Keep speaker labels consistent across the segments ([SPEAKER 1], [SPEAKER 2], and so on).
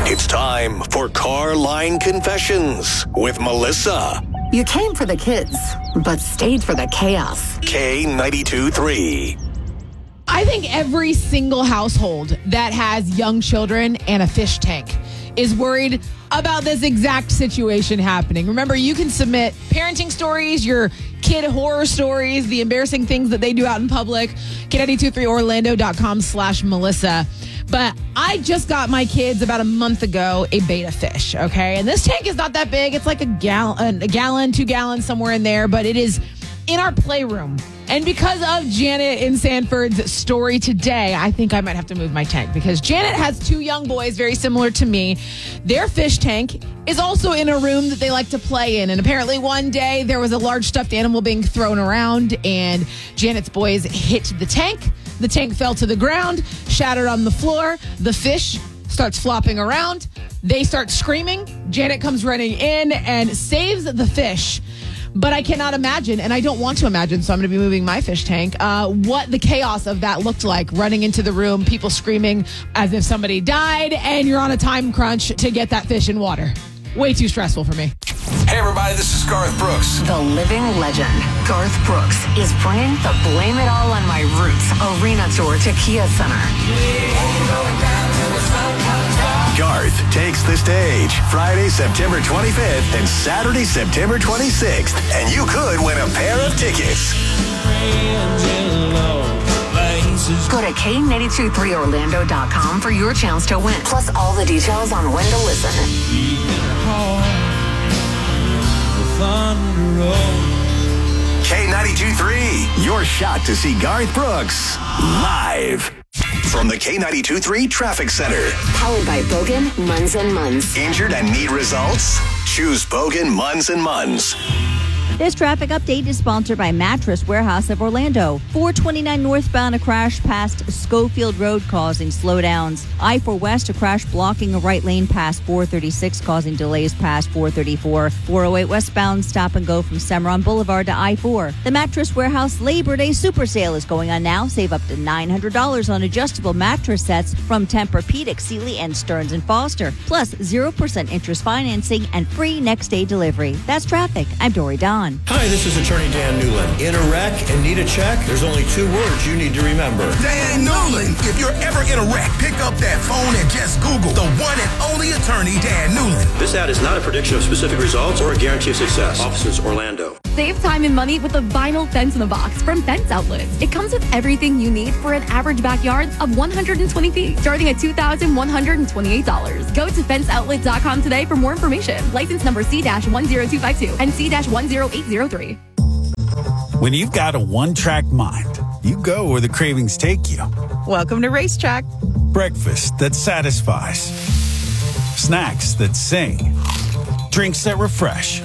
[SPEAKER 1] It's time for Car Line Confessions with Melissa.
[SPEAKER 2] You came for the kids, but stayed for the chaos.
[SPEAKER 1] K92.3.
[SPEAKER 3] I think every single household that has young children and a fish tank is worried about this exact situation happening. Remember, you can submit parenting stories, your kid horror stories, the embarrassing things that they do out in public. K923orlando.com/Melissa. But I just got my kids about a month ago a betta fish, okay? And this tank is not that big. It's like a gallon, 2 gallons, somewhere in there. But it is in our playroom. And because of Janet in Sanford's story today, I think I might have to move my tank because Janet has 2 young boys very similar to me. Their fish tank is also in a room that they like to play in. And apparently one day there was a large stuffed animal being thrown around and Janet's boys hit the tank. The tank fell to the ground, shattered on the floor. The fish starts flopping around. They start screaming. Janet comes running in and saves the fish. But I cannot imagine, and I don't want to imagine, so I'm going to be moving my fish tank, what the chaos of that looked like. Running into the room, people screaming as if somebody died, and you're on a time crunch to get that fish in water. Way too stressful for me.
[SPEAKER 1] Hey, everybody, this is Garth Brooks.
[SPEAKER 2] The living legend, Garth Brooks, is bringing the Blame It All on My Roots arena tour to Kia Center.
[SPEAKER 1] Garth takes the stage Friday, September 25th and Saturday, September 26th. And you could win a pair of tickets.
[SPEAKER 2] Go to K923orlando.com for your chance to win. Plus all the details on when to listen.
[SPEAKER 1] K92.3, your shot to see Garth Brooks live. From the K92.3 Traffic Center.
[SPEAKER 2] Powered by Bogan, Munz & Munz.
[SPEAKER 1] Injured and need results? Choose Bogan, Munz & Munz.
[SPEAKER 4] This traffic update is sponsored by Mattress Warehouse of Orlando. 429 northbound, a crash past Schofield Road causing slowdowns. I-4 West, a crash blocking a right lane past 436 causing delays past 434. 408 westbound, stop and go from Cimarron Boulevard to I-4. The Mattress Warehouse Labor Day Super Sale is going on now. Save up to $900 on adjustable mattress sets from Tempur-Pedic, Sealy, and Stearns & Foster. Plus 0% interest financing and free next day delivery. That's traffic. I'm Dory Don.
[SPEAKER 5] Hi, this is Attorney Dan Newland. In a wreck and need a check? There's only 2 words you need to remember.
[SPEAKER 6] Dan Newland. If you're ever in a wreck, pick up that phone and just Google the one and only attorney, Dan Newland.
[SPEAKER 5] This ad is not a prediction of specific results or a guarantee of success. Offices, Orlando.
[SPEAKER 7] Save time and money with a vinyl fence in the box from Fence Outlets. It comes with everything you need for an average backyard of 120 feet, starting at $2,128. Go to fenceoutlet.com today for more information. License number C-10252 and C-10803.
[SPEAKER 8] When you've got a one-track mind, you go where the cravings take you.
[SPEAKER 9] Welcome to Racetrack.
[SPEAKER 8] Breakfast that satisfies. Snacks that sing. Drinks that refresh.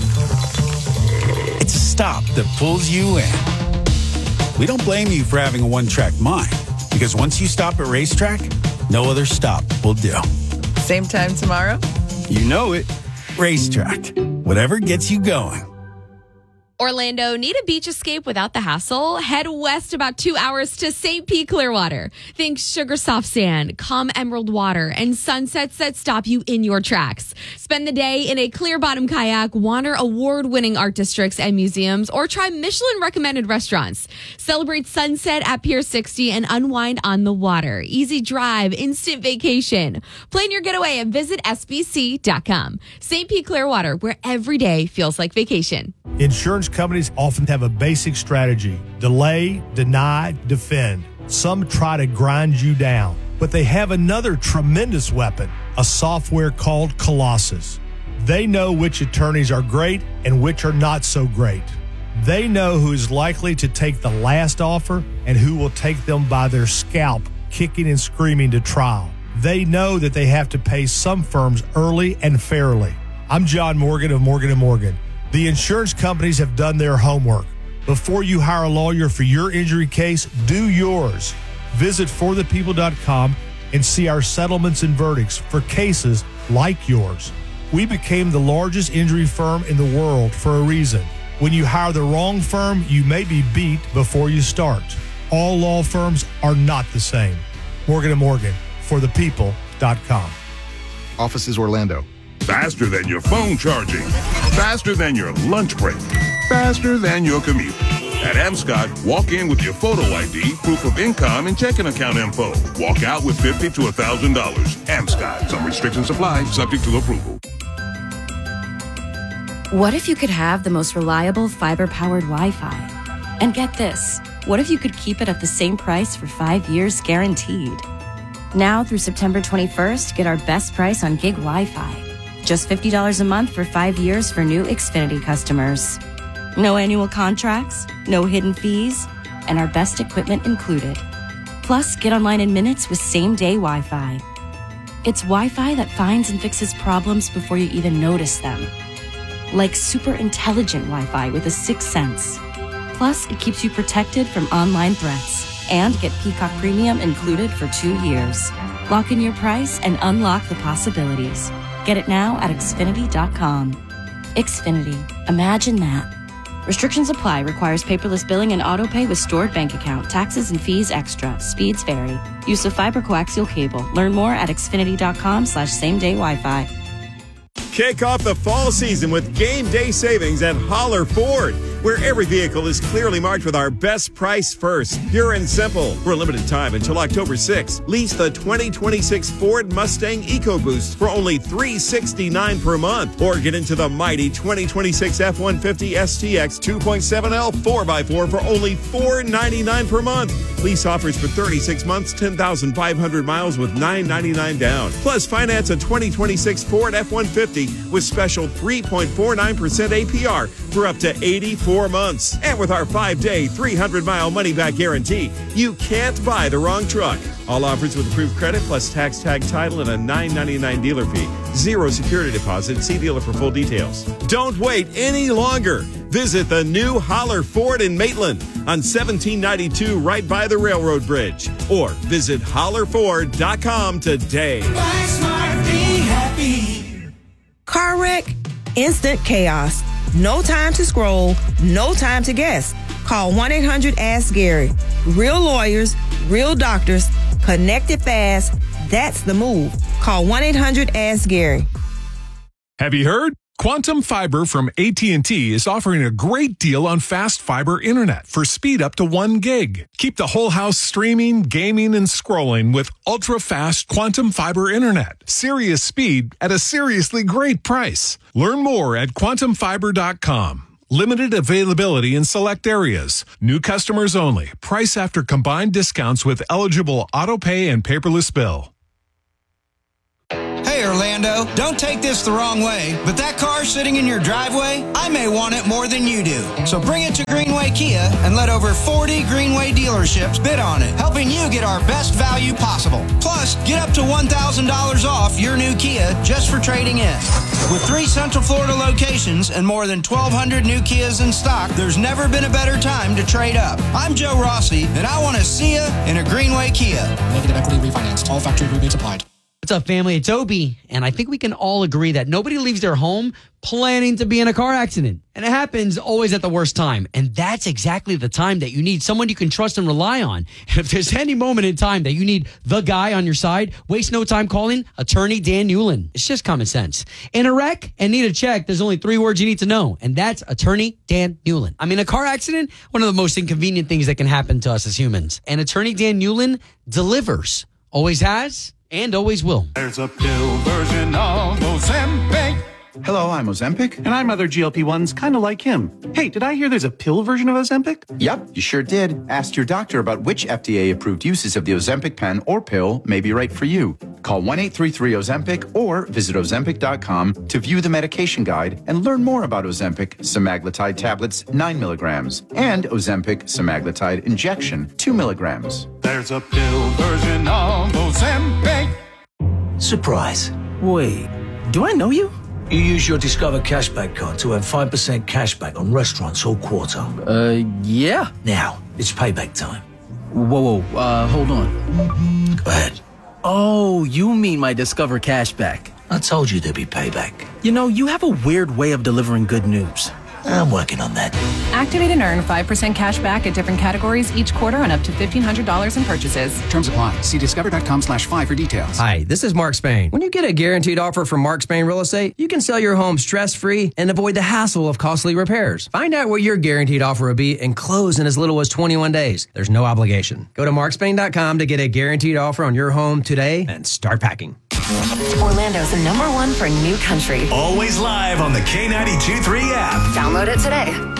[SPEAKER 8] It's a stop that pulls you in. We don't blame you for having a one-track mind, because once you stop at Racetrack, no other stop will do.
[SPEAKER 9] Same time tomorrow?
[SPEAKER 8] You know it. Racetrack. Whatever gets you going.
[SPEAKER 10] Orlando, need a beach escape without the hassle? Head west about 2 hours to St. Pete Clearwater. Think sugar soft sand, calm emerald water, and sunsets that stop you in your tracks. Spend the day in a clear bottom kayak, wander award-winning art districts and museums, or try Michelin-recommended restaurants. Celebrate sunset at Pier 60 and unwind on the water. Easy drive, instant vacation. Plan your getaway and visit SBC.com. St. Pete Clearwater, where every day feels like vacation.
[SPEAKER 11] Insurance companies often have a basic strategy: delay, deny, defend. Some try to grind you down, but they have another tremendous weapon, a software called Colossus. They know which attorneys are great and which are not so great. They know who is likely to take the last offer and who will take them by their scalp, kicking and screaming to trial. They know that they have to pay some firms early and fairly. I'm John Morgan of Morgan & Morgan. The insurance companies have done their homework. Before you hire a lawyer for your injury case, do yours. Visit forthepeople.com and see our settlements and verdicts for cases like yours. We became the largest injury firm in the world for a reason. When you hire the wrong firm, you may be beat before you start. All law firms are not the same. Morgan & Morgan, forthepeople.com.
[SPEAKER 12] Offices Orlando.
[SPEAKER 13] Faster than your phone charging. Faster than your lunch break. Faster than your commute. At Amscot, walk in with your photo ID, proof of income, and checking account info. Walk out with $50 to $1,000. Amscot. Some restrictions apply, subject to approval.
[SPEAKER 14] What if you could have the most reliable fiber-powered Wi-Fi? And get this, what if you could keep it at the same price for 5 years guaranteed? Now through September 21st, get our best price on gig Wi-Fi. Just $50 a month for 5 years for new Xfinity customers. No annual contracts, no hidden fees, and our best equipment included. Plus, get online in minutes with same-day Wi-Fi. It's Wi-Fi that finds and fixes problems before you even notice them. Like super intelligent Wi-Fi with a sixth sense. Plus, it keeps you protected from online threats. And get Peacock Premium included for 2 years. Lock in your price and unlock the possibilities. Get it now at Xfinity.com. Xfinity. Imagine that. Restrictions apply. Requires paperless billing and autopay with stored bank account. Taxes and fees extra. Speeds vary. Use of fiber coaxial cable. Learn more at Xfinity.com/same-day Wi-Fi.
[SPEAKER 15] Kick off the fall season with game day savings at Holler Ford, where every vehicle is clearly marked with our best price first. Pure and simple. For a limited time until October 6th, lease the 2026 Ford Mustang EcoBoost for only $369 per month, or get into the mighty 2026 F-150 STX 2.7L 4x4 for only $499 per month. Lease offers for 36 months, 10,500 miles with $999 down. Plus, finance a 2026 Ford F-150 with special 3.49% APR for up to 84 months. And with our 5-day, 300-mile money-back guarantee, you can't buy the wrong truck. All offers with approved credit plus tax tag title and a $9.99 dealer fee. Zero security deposit. See dealer for full details. Don't wait any longer. Visit the new Holler Ford in Maitland on 1792 right by the railroad bridge. Or visit hollerford.com today.
[SPEAKER 16] Buy smart, be happy.
[SPEAKER 17] Car wreck, instant chaos. No time to scroll, no time to guess. Call 1-800-ASK-GARY. Real lawyers, real doctors, connected fast. That's the move. Call 1-800-ASK-GARY.
[SPEAKER 18] Have you heard? Quantum Fiber from AT&T is offering a great deal on fast fiber internet for speed up to 1 gig. Keep the whole house streaming, gaming, and scrolling with ultra-fast Quantum Fiber internet. Serious speed at a seriously great price. Learn more at quantumfiber.com. Limited availability in select areas. New customers only. Price after combined discounts with eligible autopay and paperless bill.
[SPEAKER 19] Hey, Orlando, don't take this the wrong way, but that car sitting in your driveway, I may want it more than you do. So bring it to Greenway Kia and let over 40 Greenway dealerships bid on it, helping you get our best value possible. Plus, get up to $1,000 off your new Kia just for trading in. With 3 Central Florida locations and more than 1,200 new Kias in stock, there's never been a better time to trade up. I'm Joe Rossi, and I want to see you in a Greenway Kia.
[SPEAKER 20] Negative equity refinanced. All factory rebates applied.
[SPEAKER 21] What's up, family? It's Obi, and I think we can all agree that nobody leaves their home planning to be in a car accident. And it happens always at the worst time. And that's exactly the time that you need someone you can trust and rely on. And if there's any moment in time that you need the guy on your side, waste no time calling Attorney Dan Newlin. It's just common sense. In a wreck and need a check, there's only 3 words you need to know, and that's Attorney Dan Newlin. I mean, a car accident, one of the most inconvenient things that can happen to us as humans. And Attorney Dan Newlin delivers. Always has. And always will.
[SPEAKER 22] There's a pill version of Ozempic.
[SPEAKER 23] Hello, I'm Ozempic.
[SPEAKER 22] And I'm other GLP-1s kind of like him. Hey, did I hear there's a pill version of Ozempic?
[SPEAKER 23] Yep, you sure did. Ask your doctor about which FDA-approved uses of the Ozempic pen or pill may be right for you. Call 1-833-OZEMPIC or visit Ozempic.com to view the medication guide and learn more about Ozempic semaglutide tablets 9 milligrams and Ozempic semaglutide injection 2 milligrams.
[SPEAKER 22] There's a pill version of Ozempic.
[SPEAKER 24] Surprise. Wait, do I know you? You use your Discover Cashback card to earn 5% cashback on restaurants all quarter.
[SPEAKER 23] Yeah.
[SPEAKER 24] Now, it's payback time.
[SPEAKER 23] Whoa, hold on.
[SPEAKER 24] Go ahead.
[SPEAKER 23] Oh, you mean my Discover Cashback.
[SPEAKER 24] I told you there'd be payback.
[SPEAKER 23] You know, you have a weird way of delivering good news.
[SPEAKER 24] I'm working on that.
[SPEAKER 1] Activate and earn 5% cash back at different categories each quarter on up to $1,500 in purchases.
[SPEAKER 20] Terms apply. See discover.com/5 for details.
[SPEAKER 2] Hi, this is Mark Spain. When you get a guaranteed offer from Mark Spain Real Estate, you can sell your home stress-free and avoid the hassle of costly repairs. Find out what your guaranteed offer will be and close in as little as 21 days. There's no obligation. Go to markspain.com to get a guaranteed offer on your home today and start packing.
[SPEAKER 3] Orlando's #1 for new country.
[SPEAKER 6] Always live on the K92.3 app.
[SPEAKER 3] Download it today.